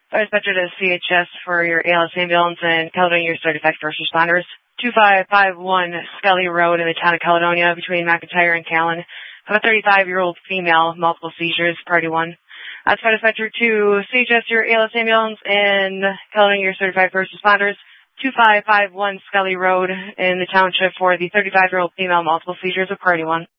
Fire dispatcher to CHS for your ALS ambulance in Caledonia, your certified first responders. 2551 Scully Road in the town of Caledonia between McIntyre and Callan. Have a 35-year-old female, multiple seizures, party 1. That's fire dispatcher to CHS, your ALS ambulance in Caledonia, your certified first responders. 2551 Scully Road in the township for the 35-year-old female, multiple seizures of party 1.